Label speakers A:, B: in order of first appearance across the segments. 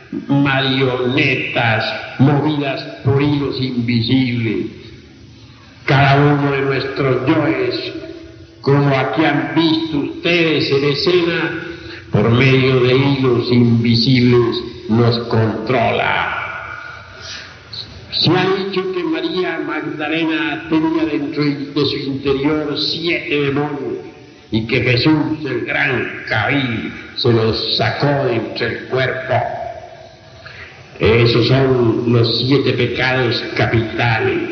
A: marionetas movidas por hilos invisibles. Cada uno de nuestros yoes, como aquí han visto ustedes en escena, por medio de hilos invisibles nos controla. Se ha dicho que María Magdalena tenía dentro de su interior 7 demonios y que Jesús, el gran Cabil, se los sacó de entre el cuerpo. Esos son los 7 pecados capitales.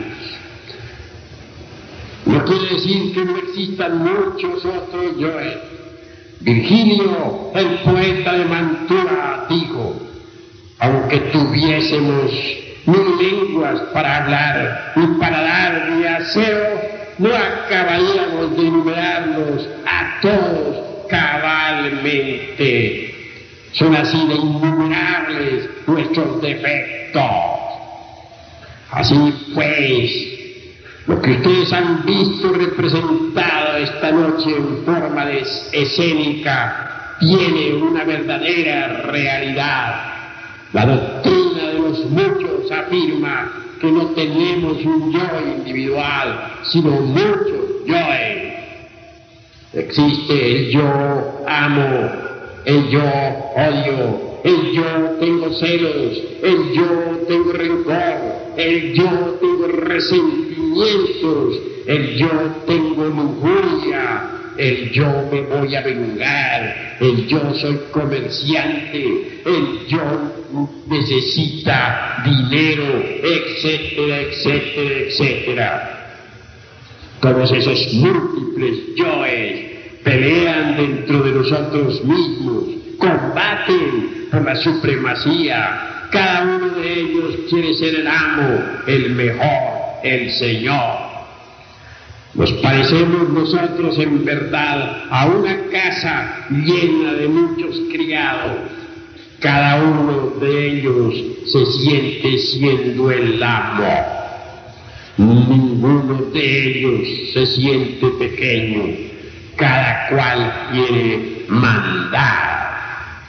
A: No quiere decir que no existan muchos otros yoes. Virgilio, el poeta de Mantua, dijo: aunque tuviésemos 1000 lenguas para hablar y para dar de aseo, no acabaríamos de enumerarlos a todos cabalmente. Son así de innumerables nuestros defectos. Así pues, lo que ustedes han visto representado esta noche en forma de escénica tiene una verdadera realidad. La doctrina de los muchos afirma que no tenemos un yo individual, sino muchos yoes. Existe el yo amo, el yo odio, el yo tengo celos, el yo tengo rencor, el yo tengo resentimientos, el yo tengo lujuria, el yo me voy a vengar, el yo soy comerciante, el yo necesita dinero, etcétera, etcétera, etcétera. Todos esos múltiples yoes pelean dentro de nosotros mismos, combaten por la supremacía. Cada uno de ellos quiere ser el amo, el mejor, el Señor. Nos parecemos nosotros en verdad a una casa llena de muchos criados. Cada uno de ellos se siente siendo el amo. Ninguno de ellos se siente pequeño. Cada cual quiere mandar.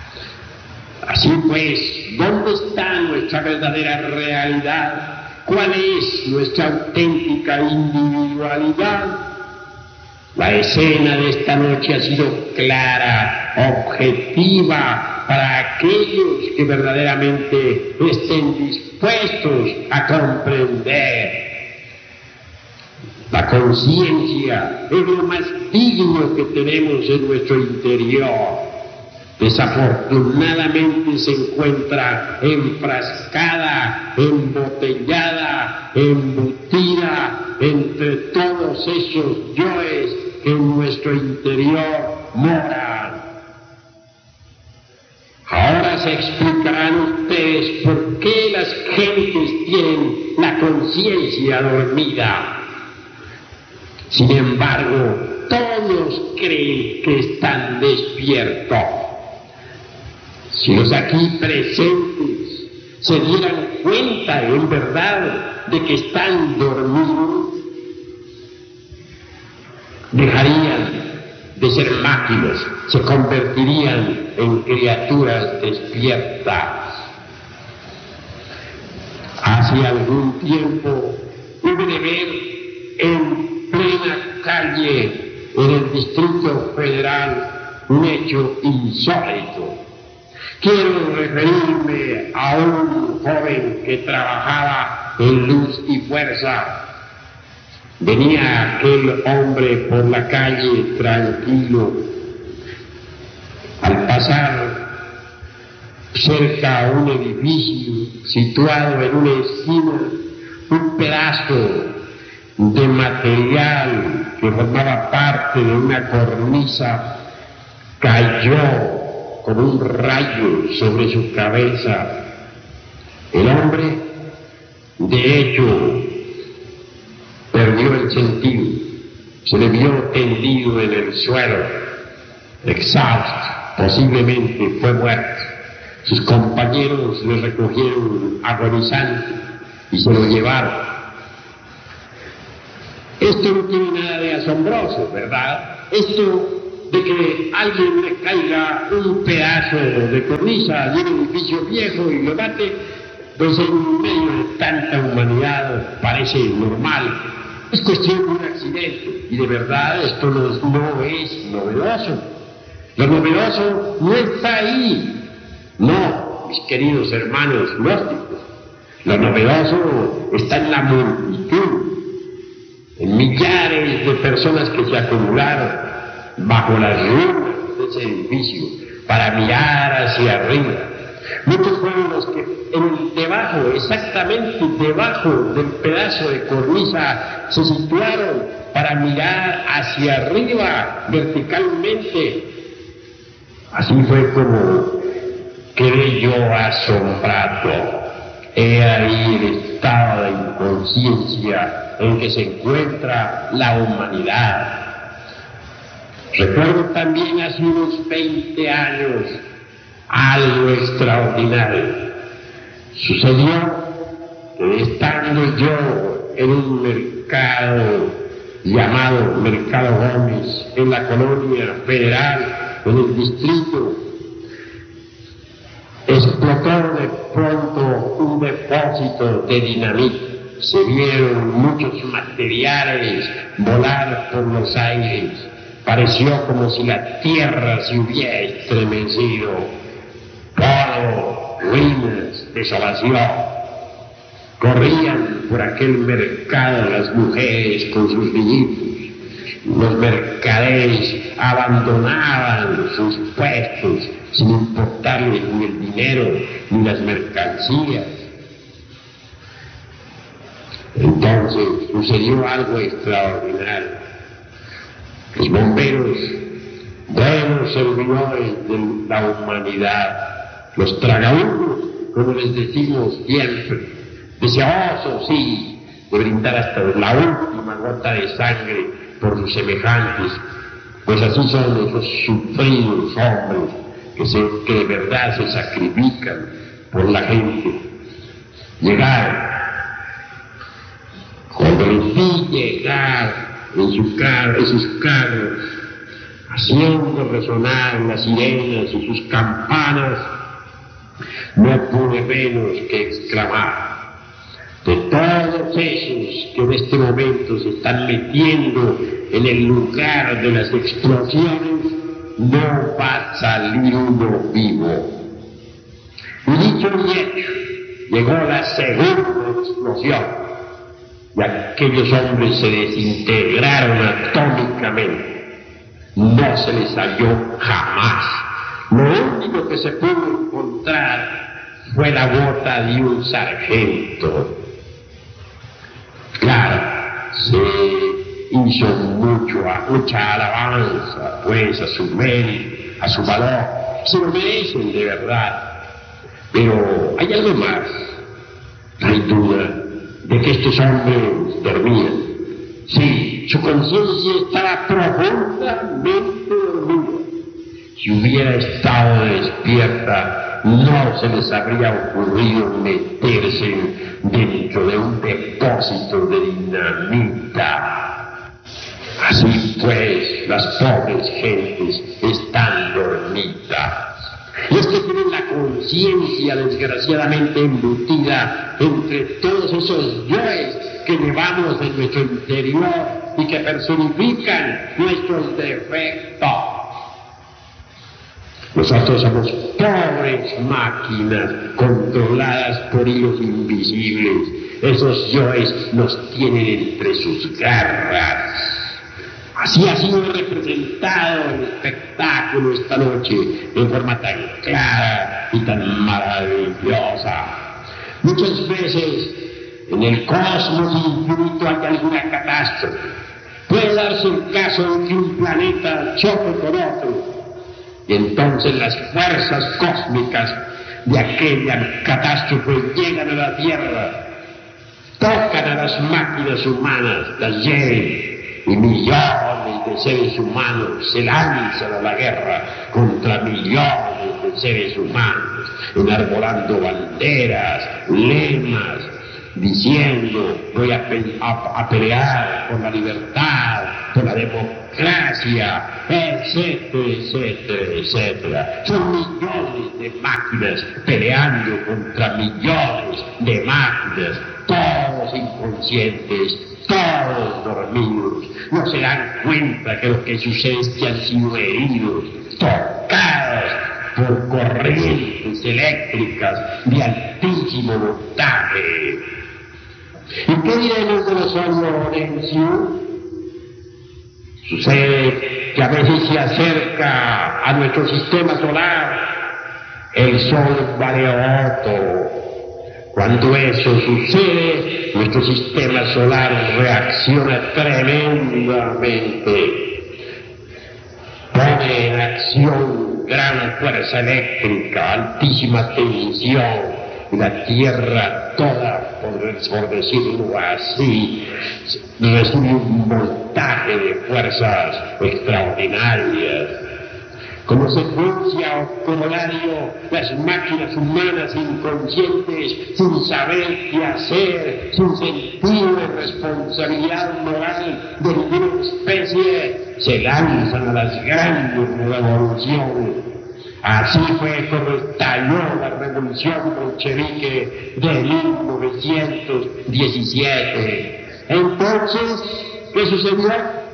A: Así pues, ¿dónde está nuestra verdadera realidad? ¿Cuál es nuestra auténtica individualidad? La escena de esta noche ha sido clara, objetiva, para aquellos que verdaderamente estén dispuestos a comprender. La conciencia es lo más digno que tenemos en nuestro interior. Desafortunadamente se encuentra enfrascada, embotellada, embutida entre todos esos yoes que en nuestro interior moran. Ahora se explicarán ustedes por qué las gentes tienen la conciencia dormida. Sin embargo, todos creen que están despiertos. Si los aquí presentes se dieran cuenta en verdad de que están dormidos, dejarían de ser máquinas, se convertirían en criaturas despiertas. Hace algún tiempo hube de ver en plena calle en el Distrito Federal un hecho insólito. Quiero referirme a un joven que trabajaba en Luz y Fuerza. Venía aquel hombre por la calle tranquilo. Al pasar cerca a un edificio situado en una esquina, un pedazo de material que formaba parte de una cornisa cayó con un rayo sobre su cabeza. El hombre, de hecho, perdió el sentido. Se le vio tendido en el suelo, exhausto, posiblemente fue muerto. Sus compañeros le recogieron agonizante y se lo llevaron. Esto no tiene nada de asombroso, ¿verdad? Esto de que alguien le caiga un pedazo de cornisa de un edificio viejo y lo mate, pues en medio de tanta humanidad parece normal. Es cuestión de un accidente, y de verdad esto no es novedoso. Lo novedoso no está ahí. No, mis queridos hermanos gnósticos. Lo novedoso está en la multitud, en millares de personas que se acumularon bajo las ruinas de ese edificio para mirar hacia arriba. Muchos fueron los que debajo, exactamente debajo del pedazo de cornisa, se situaron para mirar hacia arriba verticalmente. Así fue como quedé yo asombrado. He ahí el estado de inconsciencia en que se encuentra la humanidad. Recuerdo también hace unos 20 años algo extraordinario. Sucedió que estando yo en un mercado llamado Mercado Gómez, en la colonia Federal, en el distrito, explotó de pronto un depósito de dinamita. Se vieron muchos materiales volar por los aires. Pareció como si la tierra se hubiera estremecido. Polvo, ruinas, desolación. Corrían por aquel mercado las mujeres con sus niñitos. Los mercaderes abandonaban sus puestos sin importarles ni el dinero ni las mercancías. Entonces sucedió algo extraordinario. Los bomberos, buenos servidores de la humanidad, los tragaúnos, como les decimos siempre, deseosos, sí, de brindar hasta la última gota de sangre por sus semejantes, pues así son esos sufridos hombres que de verdad se sacrifican por la gente. Llegaron, cuando les vi llegar en sus carros, haciendo resonar las sirenas y sus campanas, no pude menos que exclamar: de todos esos que en este momento se están metiendo en el lugar de las explosiones, no va a salir uno vivo. Y dicho y hecho, llegó la segunda explosión, y aquellos hombres se desintegraron atómicamente. No se les halló jamás. Lo único que se pudo encontrar fue la bota de un sargento. Claro, se hizo mucha alabanza, pues, a su mérito, a su valor. Se lo merecen de verdad. Pero hay algo más. No hay duda de que estos hombres dormían. Sí, su conciencia estaba profundamente dormida. Si hubiera estado despierta, no se les habría ocurrido meterse dentro de un depósito de dinamita. Así pues, las pobres gentes están dormidas. Y es que tienen la conciencia desgraciadamente embutida entre todos esos yoes que llevamos en nuestro interior y que personifican nuestros defectos. Nosotros somos pobres máquinas controladas por hilos invisibles. Esos yoes nos tienen entre sus garras. Así ha sido representado el espectáculo esta noche en forma tan clara y tan maravillosa. Muchas veces en el cosmos infinito hay alguna catástrofe. Puede darse el caso de que un planeta choque con otro, y entonces las fuerzas cósmicas de aquella catástrofe llegan a la Tierra, tocan a las máquinas humanas, las lleven, y millones de seres humanos se lanzan a la guerra contra millones de seres humanos, enarbolando banderas, lemas, diciendo: voy a pelear por la libertad, por la democracia, etcétera, etcétera, etcétera. Son millones de máquinas peleando contra millones de máquinas, todos inconscientes, todos dormidos. No se dan cuenta que lo que sucede es que han sido heridos, tocados por corrientes eléctricas de altísimo voltaje. ¿Y qué diremos de los Lorenzo? Sucede que a veces se acerca a nuestro sistema solar el Sol Bareoto. Cuando eso sucede, nuestro sistema solar reacciona tremendamente. Pone en acción gran fuerza eléctrica, altísima tensión, y la Tierra toda, por decirlo así, recibe un voltaje de fuerzas extraordinarias. Como secuencia o corolario, las máquinas humanas inconscientes, sin saber qué hacer, sin sentido de responsabilidad moral de ninguna especie, se lanzan a las grandes revoluciones. Así fue como estalló la revolución bolchevique de 1917. Entonces, ¿qué sucedió?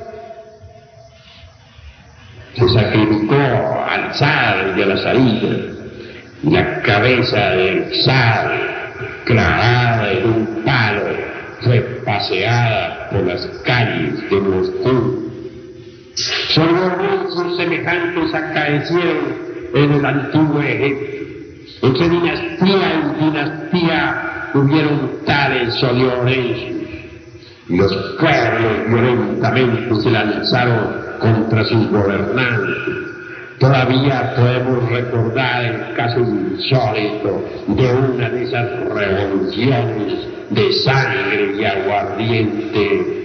A: Se sacrificó al zar y a la zarina, y la cabeza del zar, clavada en un palo, fue paseada por las calles de Moscú. Sobornos semejantes acaecieron en el antiguo Egipto. Entre dinastía en dinastía hubieron tales Lorenzo, y los pueblos violentamente se lanzaron contra sus gobernantes. Todavía podemos recordar el caso insólito de una de esas revoluciones de sangre y aguardiente.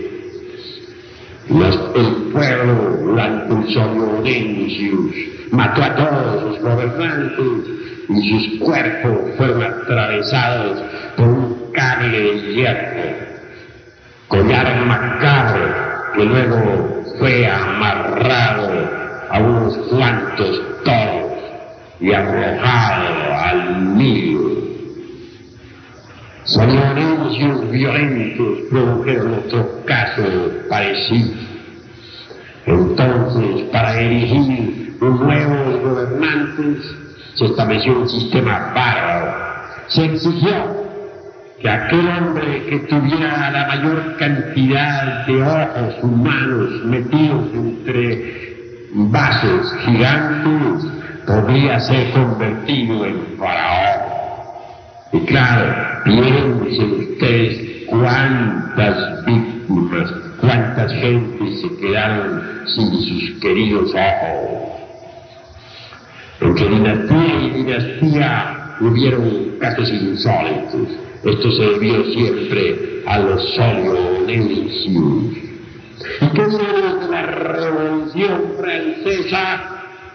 A: El pueblo, durante el Lorenzo, mató a todos sus gobernantes y sus cuerpos fueron atravesados por un cable de hierro, collar macabro, que luego fue amarrado a unos cuantos toros y arrojado al Nilo. Lorencios violentos produjeron otro caso parecido. Entonces, para elegir nuevos gobernantes, se estableció un sistema bárbaro. Se exigió que aquel hombre que tuviera la mayor cantidad de ojos humanos metidos entre vasos gigantes podría ser convertido en faraón. Y claro, piensen ustedes cuántas víctimas, cuántas gentes se quedaron sin sus queridos ojos. Entre dinastía y dinastía hubieron casos insólitos. Esto se debió siempre a los Lorencios. ¿Y qué diremos de la Revolución Francesa?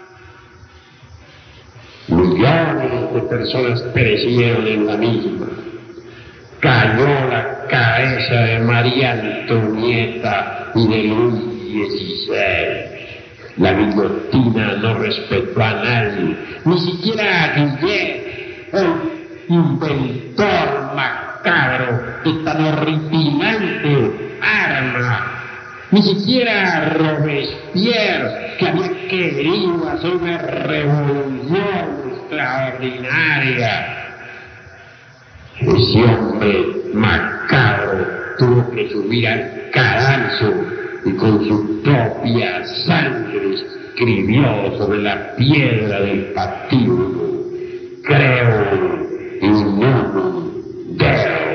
A: Millones de personas perecieron en la misma. Cayó la cabeza de María Antonieta y de Luis XVI. La guillotina no respetó a nadie, ni siquiera a Guillet, el inventor macabro de tan horripilante arma. Ni siquiera a Robespierre, que había querido hacer una revolución extraordinaria. Ese hombre macabro tuvo que subir al cadalso y con su propia sangre escribió sobre la piedra del patíbulo: creo in unum Deo.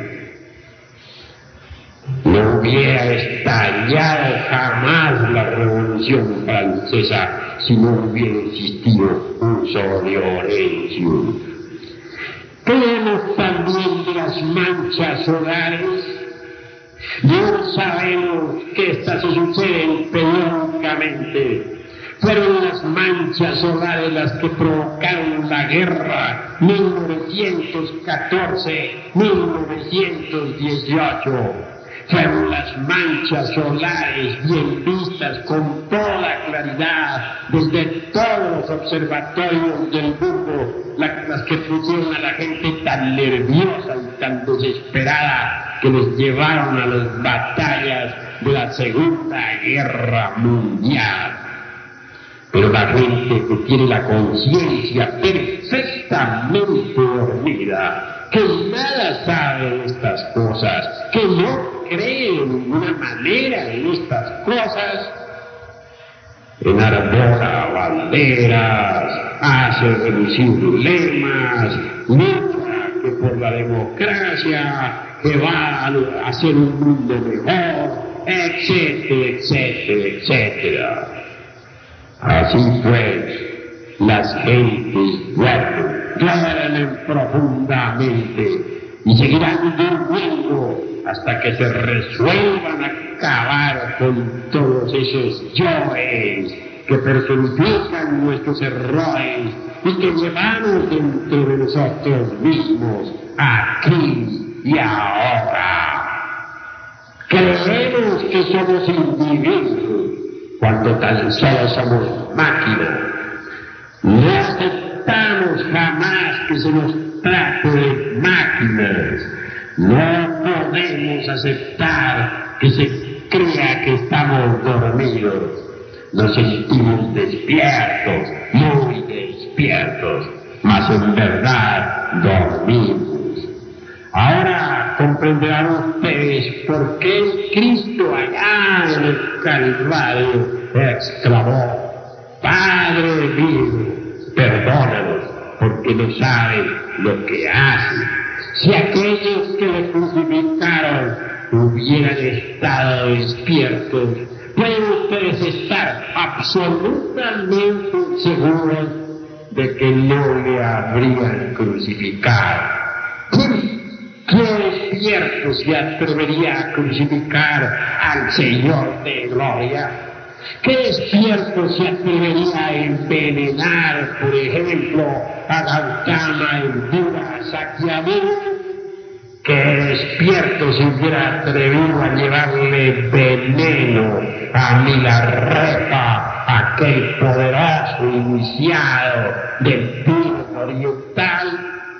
A: No hubiera estallado jamás la Revolución Francesa si no hubiera existido un solo Lorenzo. Creemos también de las manchas solares. Ya sabemos que estas se suceden periódicamente. Fueron las manchas solares las que provocaron la guerra 1914-1918. fueron las manchas solares bien vistas con toda claridad desde todos los observatorios del mundo, las que pusieron a la gente tan nerviosa y tan desesperada que les llevaron a las batallas de la Segunda Guerra Mundial. Pero la gente que tiene la conciencia perfectamente dormida, que nada sabe de estas cosas, que no cree de ninguna manera en estas cosas, enarbora banderas, hace relucir lemas, lucha que por la democracia, que va a hacer un mundo mejor, etcétera, etcétera, etcétera. Así pues, las gentes duermen profundamente y seguirán durmiendo hasta que se resuelvan a acabar con todos esos yoes que personifican nuestros errores y que llevamos dentro de nosotros mismos aquí y ahora. Creemos que somos individuos cuando tan solo somos máquinas. No aceptamos jamás que se nos trate de máquinas. No podemos aceptar que se crea que estamos dormidos. Nos sentimos despiertos, muy despiertos, mas en verdad dormimos. Ahora comprenderán ustedes por qué Cristo allá en el Calvario exclamó: Padre mío, perdónanos, porque no saben lo que hacen. Si aquellos que le crucificaron hubieran estado despiertos, pueden ustedes estar absolutamente seguros de que no le habrían crucificado. ¿Qué despierto se atrevería a crucificar al Señor de gloria? ¿Qué despierto se atrevería a envenenar, por ejemplo, a Gautama, Indra, Sakyamuni? ¿Qué despierto se hubiera atrevido a llevarle veneno a Milarepa, aquel poderoso iniciado del Tíbet oriental?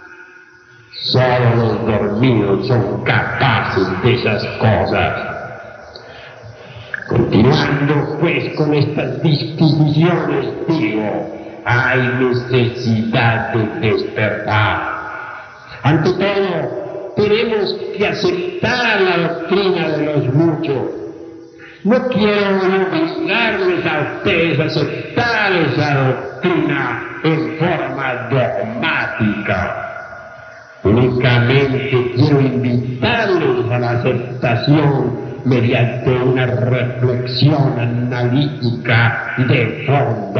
A: Solo los dormidos son capaces de esas cosas. Continuando pues con estas disquisiciones, digo, hay necesidad de despertar. Ante todo, tenemos que aceptar la doctrina de los muchos. No quiero obligarles a ustedes a aceptar esa doctrina en forma dogmática. Únicamente quiero invitarlos a la aceptación mediante una reflexión analítica de fondo.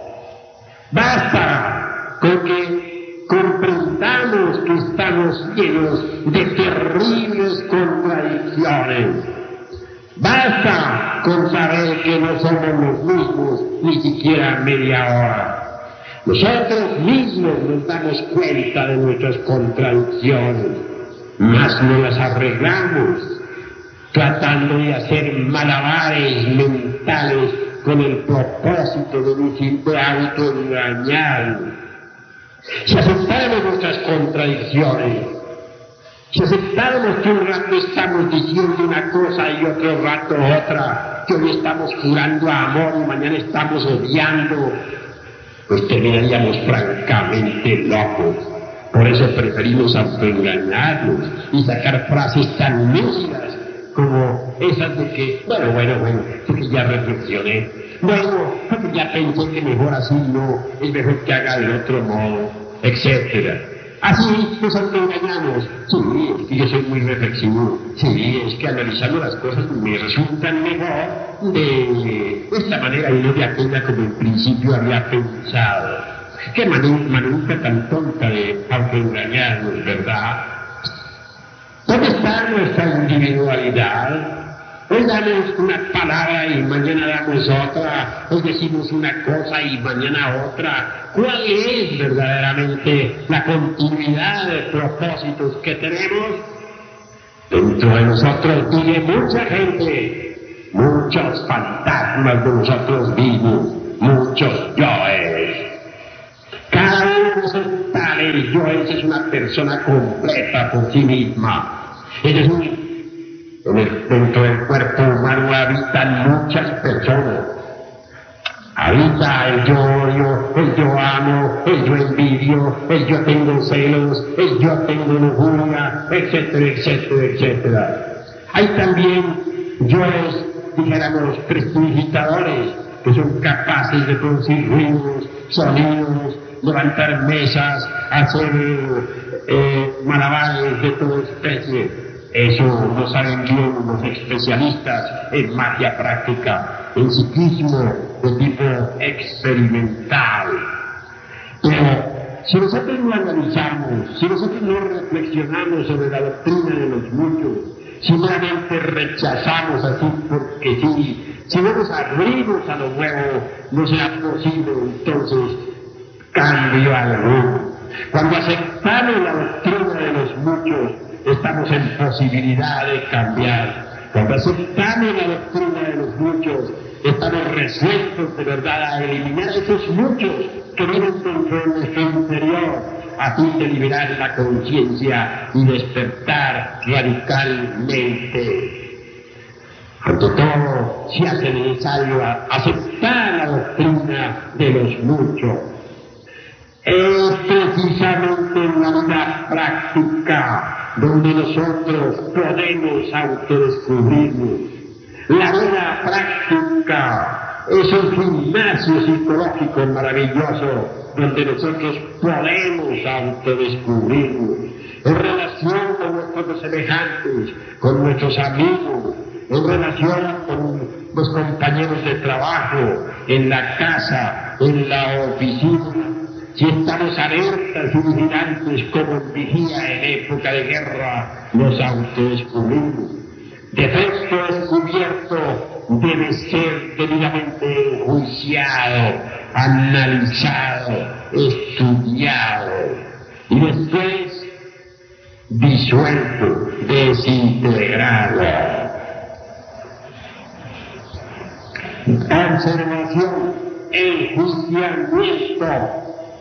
A: Basta con que comprendamos que estamos llenos de terribles contradicciones. Basta con saber que no somos los mismos ni siquiera media hora. Nosotros mismos nos damos cuenta de nuestras contradicciones, mas no las arreglamos, tratando de hacer malabares mentales con el propósito de autoengañarnos. Si aceptamos nuestras contradicciones, si aceptamos que un rato estamos diciendo una cosa y otro rato otra, que hoy estamos jurando amor y mañana estamos odiando, pues terminaríamos francamente locos. Por eso preferimos autoengañarnos y sacar frases tan nítidas como esas de que, bueno, porque ya reflexioné, porque ya pensé que mejor así no, es mejor que haga de otro modo, etcétera. Así nos autoengañamos. Sí, es que yo soy muy reflexivo. Sí, es que analizando las cosas me resultan mejor de esta manera y no de aquella como en principio había pensado. Qué manera tan tonta de autoengañarnos, ¿verdad? ¿Dónde está nuestra individualidad? Hoy damos una palabra y mañana damos otra, hoy decimos una cosa y mañana otra. ¿Cuál es verdaderamente la continuidad de propósitos que tenemos? Dentro de nosotros vive mucha gente, muchos fantasmas de nosotros mismos, muchos yoes. Cada uno de esos tales yoes es una persona completa por sí misma. Es decir, dentro del cuerpo humano habitan muchas personas. Habita el yo odio, el yo amo, el yo envidio, el yo tengo celos, el yo tengo lujuria, etcétera, etcétera, etcétera. Hay también yoes, dijéramos, prestidigitadores, que son capaces de producir ruidos, sonidos, levantar mesas, hacer malabares de toda especie. Eso lo saben bien los especialistas en magia práctica, en psiquismo de tipo experimental. Pero si nosotros no analizamos, si nosotros no reflexionamos sobre la doctrina de los muchos, si realmente rechazamos así porque sí, si no nos abrimos a lo nuevo, no será posible entonces cambio alguno. Cuando aceptamos la doctrina de los muchos, estamos en posibilidad de cambiar. Cuando aceptamos la doctrina de los muchos, estamos resueltos de verdad a eliminar esos muchos que viven dentro de nuestro interior, a fin de liberar la conciencia y despertar radicalmente. Ante todo, se hace necesario aceptar la doctrina de los muchos. Es precisamente en la vida práctica donde nosotros podemos autodescubrirnos. La vida práctica es un gimnasio psicológico maravilloso donde nosotros podemos autodescubrirnos en relación con nuestros semejantes, con nuestros amigos, en relación con los compañeros de trabajo, en la casa, en la oficina. Si estamos alertas y vigilantes como en vigía en época de guerra, nos autodescubrimos. Defecto descubierto debe ser debidamente enjuiciado, analizado, estudiado y después disuelto, desintegrado. Observación, enjuiciamiento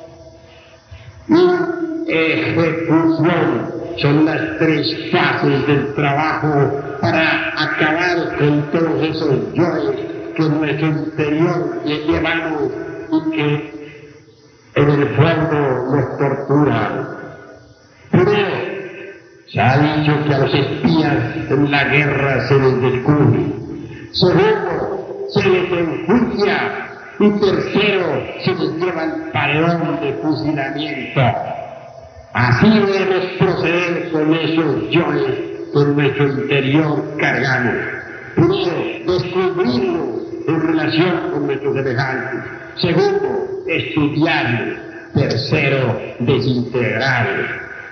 A: y ejecución son las tres fases del trabajo para acabar con todos esos yoes que en nuestro interior llevamos y que en el fondo nos torturan. Primero, se ha dicho que a los espías en la guerra se les descubre. Segundo, se les enjuicia. Y tercero, se les lleva al paredón de fusilamiento. Así debemos proceder con esos yoes que en nuestro interior cargamos. Primero, descubrirlos en relación con nuestros semejantes. Segundo, estudiarlos. Tercero, desintegrarlos.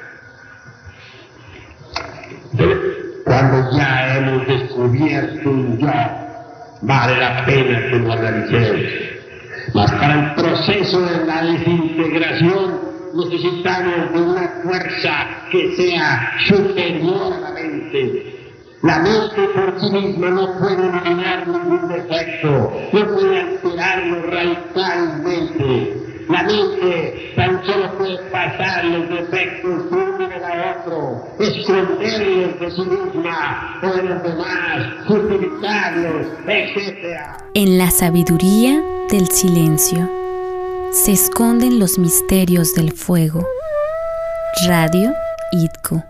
A: Cuando ya hemos descubierto un yo, vale la pena que lo analicemos. Mas para el proceso de la desintegración necesitamos de una fuerza que sea superior a la mente. La mente por sí misma no puede eliminar ningún defecto, no puede alterarlo radicalmente. La mente tan solo puede pasar los defectos de uno a otro, esconderlos de sí misma o de los demás, justificarlos, etc.
B: En la sabiduría del silencio se esconden los misterios del fuego. Radio IDCO.